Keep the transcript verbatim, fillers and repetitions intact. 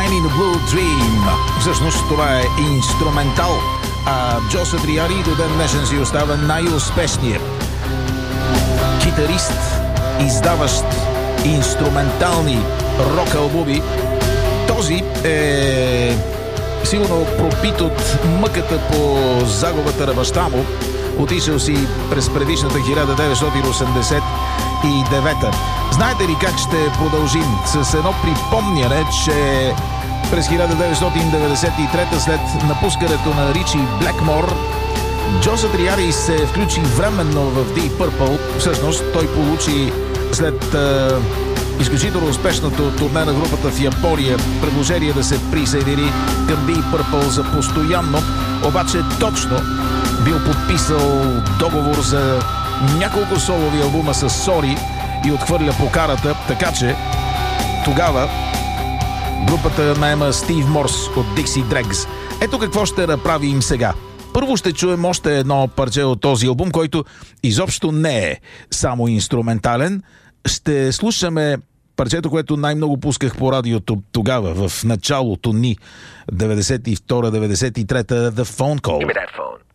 Man in a Blue Dream. Всъщност това е инструментал, а Джо Сатриари до ден днешен си остава най-успешният китарист, издаващ инструментални рок-албуми. Този е силно пропит от мъката по загубата на баща му. Отишъл си през предишната хиляда деветстотин осемдесет и девета. Знаете ли как ще продължим? С едно припомняне, че през хиляда деветстотин деветдесет и трета, след напускането на Ричи Блекмор, Джо Сатриари се включи временно в Deep Purple. Всъщност той получи след е, изключително успешното турне на групата в Япония предложение да се присъедини към Deep Purple за постоянно, обаче точно бил подписал договор за няколко солови албума с Сори и отхвърля покарата, така че тогава групата наема Стив Морс от Dixie Dregs. Ето какво ще направим сега. Първо ще чуем още едно парче от този албум, който изобщо не е само инструментален. Ще слушаме парчето, което най-много пусках по радиото тогава, в началото ни, деветдесет и втора деветдесет и трета, The Phone Call.